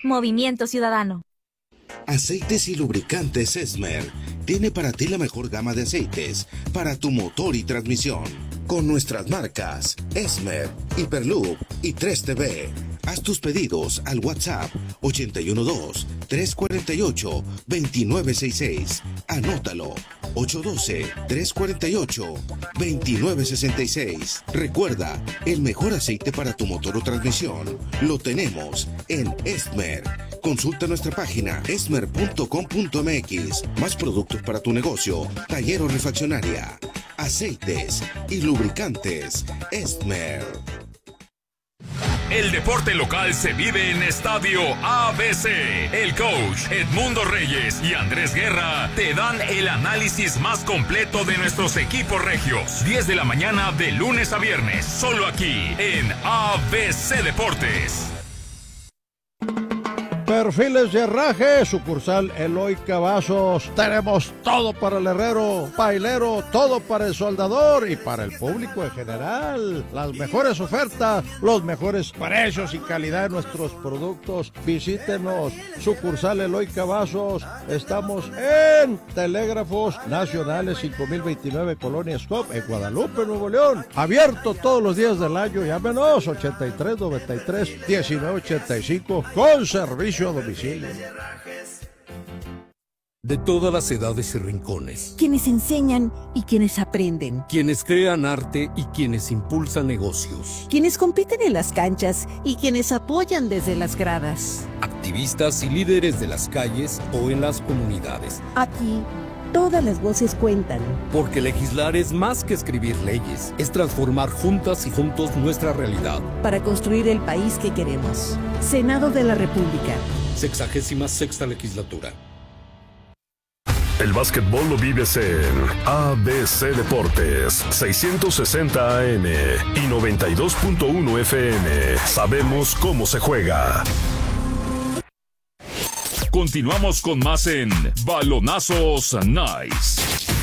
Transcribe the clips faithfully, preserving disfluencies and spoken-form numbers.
Movimiento Ciudadano. Aceites y lubricantes Esmer tiene para ti la mejor gama de aceites para tu motor y transmisión. Con nuestras marcas Esmer, Hyperloop y tres T V. Haz tus pedidos al WhatsApp ochenta y uno dos, tres cuatro ocho, dos nueve seis seis. Anótalo, ocho uno dos, tres cuatro ocho, dos nueve seis seis. Recuerda, el mejor aceite para tu motor o transmisión lo tenemos en Esmer. Consulta nuestra página esmer punto com punto m x. Más productos para tu negocio, taller o refaccionaria. Aceites y lubricantes Esmer. El deporte local se vive en Estadio A B C. El coach Edmundo Reyes y Andrés Guerra te dan el análisis más completo de nuestros equipos regios. diez de la mañana de lunes a viernes, solo aquí en A B C Deportes. Perfiles de Herraje, sucursal Eloy Cavazos. Tenemos todo para el herrero, pailero, todo para el soldador y para el público en general. Las mejores ofertas, los mejores precios y calidad de nuestros productos. Visítenos, sucursal Eloy Cavazos. Estamos en Telégrafos Nacionales cinco mil veintinueve, Colonia Scop, en Guadalupe, Nuevo León. Abierto todos los días del año. Llámenos ochenta y tres, noventa y tres, diecinueve ochenta y cinco con servicio a domicilio. De todas las edades y rincones. Quienes enseñan y quienes aprenden. Quienes crean arte y quienes impulsan negocios. Quienes compiten en las canchas y quienes apoyan desde las gradas. Activistas y líderes de las calles o en las comunidades. Aquí, todas las voces cuentan. Porque legislar es más que escribir leyes. Es transformar juntas y juntos nuestra realidad. Para construir el país que queremos. Senado de la República. Sexagésima sexta legislatura. El básquetbol lo vives en A B C Deportes, seiscientos sesenta A M y noventa y dos punto uno F M. Sabemos cómo se juega. Continuamos con más en Balonazos Nice.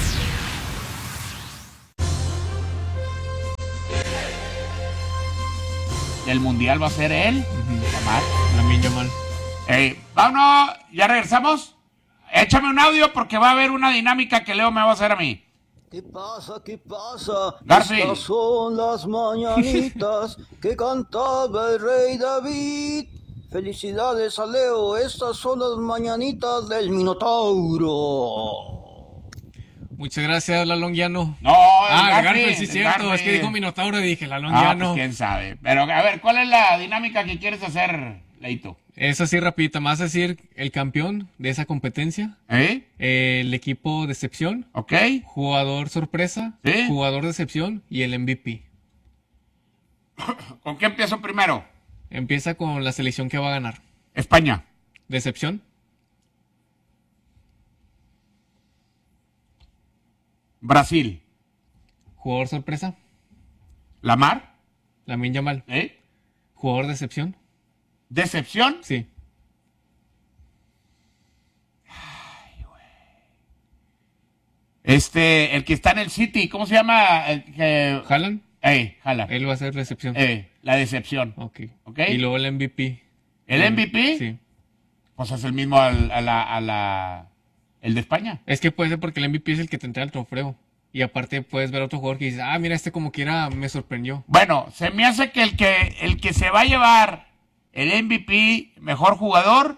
El mundial va a ser él. Yamal. Lamine Yamal. Ey, vámonos, ya regresamos. Échame un audio porque va a haber una dinámica que Leo me va a hacer a mí. ¿Qué pasa? ¿Qué pasa? Garfield. Estas son las mañanitas que cantaba el rey David. Felicidades a Leo, estas son las mañanitas del Minotauro. Muchas gracias, Lalón Llano. No, ah, el Garfield, sí es cierto, Garfield. es que dijo Minotauro y dije Lalón Ah, Llano. pues quién sabe. Pero a ver, ¿cuál es la dinámica que quieres hacer, Leito? Es así rapidita, más decir el campeón de esa competencia. ¿Eh? El equipo decepción. Ok. Jugador sorpresa. ¿Sí? Jugador decepción y el M V P. ¿Con qué empiezo primero? Empieza con la selección que va a ganar. España. Decepción. Brasil. Jugador sorpresa. Lamar. Lamine Yamal. ¿Eh? Jugador decepción. ¿Decepción? Sí. Ay, güey. Este, el que está en el City, ¿cómo se llama? El que... ¿Haaland? Eh, Haaland. Él va a ser decepción. Eh, la decepción. Ok. ¿Ok? Y luego el M V P. ¿El M V P? Sí. Pues es el mismo al, a la, a la... El de España. Es que puede ser porque el M V P es el que te entrega el trofeo. Y aparte puedes ver a otro jugador que dice, ah, mira, este como quiera me sorprendió. Bueno, se me hace que el que, el que se va a llevar el M V P, mejor jugador,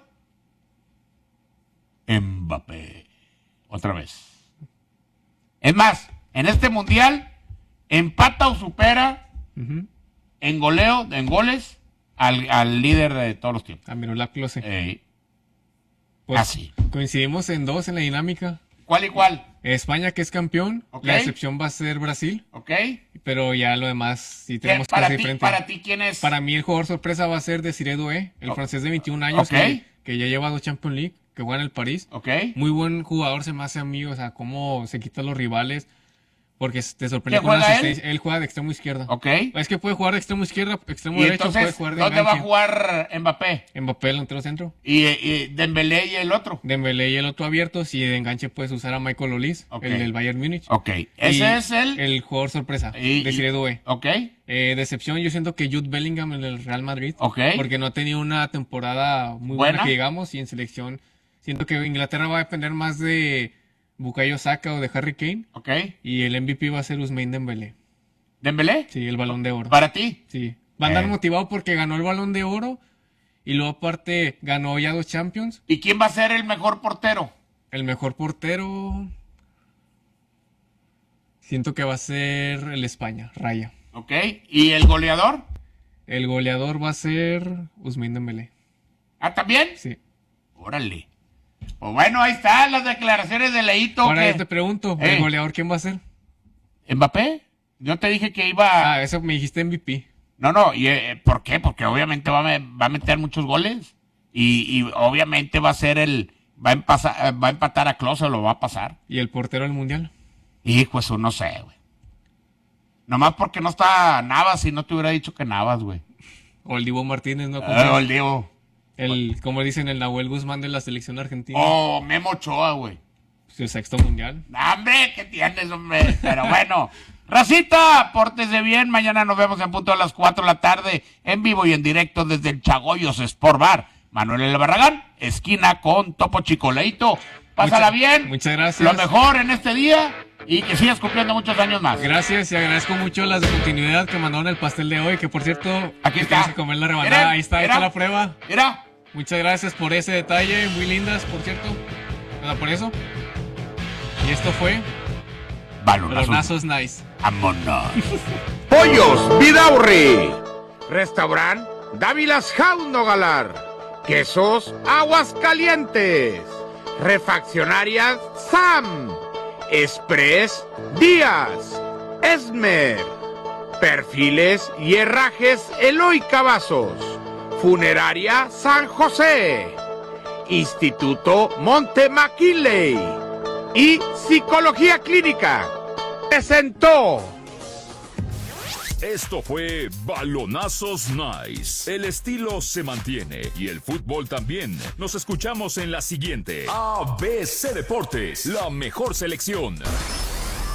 Mbappé. Otra vez. Es más, en este mundial, empata o supera Uh-huh. en goleo, en goles, al, al líder de todos los tiempos. A Miroslav Klose. Eh, Pues así. coincidimos en dos en la dinámica. ¿Cuál y cuál? España, que es campeón. Ok. La excepción va a ser Brasil. ¿Ok? Pero ya lo demás sí tenemos para cosas ti, diferentes. para ti, ¿quién es? Para mí el jugador sorpresa va a ser Desiré Doué, el Oh. francés de veintiún años, Ok. que, que ya lleva dos Champions League, que juega en el París. ¿Ok? Muy buen jugador se me hace a mí, o sea, cómo se quitan los rivales. Porque te sorprende ¿Qué con la juega asistencia. Él? él juega de extremo izquierda. Ok. Es que puede jugar de extremo izquierda, extremo Y derecho, entonces, puede jugar de ¿dónde va a enganche. jugar Mbappé? Mbappé, el delantero centro. Y, y Dembélé y el otro. Dembélé y el otro abierto. Si de enganche puedes usar a Michael Olise, Ok. el del Bayern Múnich. Ok. Y Ese es el... el jugador sorpresa, y- Desiree Doué. Ok. Eh, decepción, yo siento que Jude Bellingham en el Real Madrid. Ok. Porque no ha tenido una temporada muy ¿Buena? buena, que digamos, y en selección siento que Inglaterra va a depender más de Bukayo Saka o de Harry Kane. Ok. Y el M V P va a ser Ousmane Dembélé. ¿Dembélé? Sí, el Balón de Oro. ¿Para ti? Sí. Va a andar Eh. motivado porque ganó el Balón de Oro y luego aparte ganó ya dos Champions. ¿Y quién va a ser el mejor portero? El mejor portero... Siento que va a ser el España, Raya. Ok. ¿Y el goleador? El goleador va a ser Ousmane Dembélé. ¿Ah, también? Sí. Órale. Pues bueno, ahí están las declaraciones de Leito. Ahora que... yo te pregunto, Eh. ¿el goleador quién va a ser? ¿Mbappé? Yo te dije que iba... Ah, eso me dijiste M V P. No, no, ¿y eh, por qué? Porque obviamente va a, me- va a meter muchos goles y, y obviamente va a ser el... Va a, empasa- va a empatar a Klose o lo va a pasar. ¿Y el portero del Mundial? Hijo, eso no sé, güey. Nomás porque no está Navas y no te hubiera dicho que Navas, güey. O el Divo Martínez, ¿no? Eh, o el Diego. El, como dicen, el Nahuel Guzmán de la selección argentina. O Memo Ochoa, güey. Su sexto mundial. ¡Hombre! ¿Qué tienes, hombre? Pero bueno. Racita, pórtese bien. Mañana nos vemos en punto a las cuatro de la tarde. En vivo y en directo desde el Chagoyos Sport Bar. Manuel El Barragán, esquina con Topo Chico. Leito, pásala Mucha- bien. Muchas gracias. Lo mejor en este día y que sigas cumpliendo muchos años más. Gracias y agradezco mucho las de continuidad que mandaron el pastel de hoy, que por cierto, Aquí que está. tienes que comer la rebanada. Miren, Ahí está, ahí mira. está la prueba. Mira. Muchas gracias por ese detalle, muy lindas, por cierto. Nada por eso. Y esto fue Balonazos. Balonazos Nice. Vámonos. Pollos Vidaurri. Restaurant Dávilas Jaundo Galar. Quesos Aguascalientes. Refaccionarias Sam. Express Díaz. Esmer. Perfiles y herrajes Eloy Cavazos. Funeraria San José. Instituto Monte McKinley. Y Psicología Clínica. Presentó. Esto fue Balonazos Nice. El estilo se mantiene y el fútbol también. Nos escuchamos en la siguiente. A B C Deportes, la mejor selección.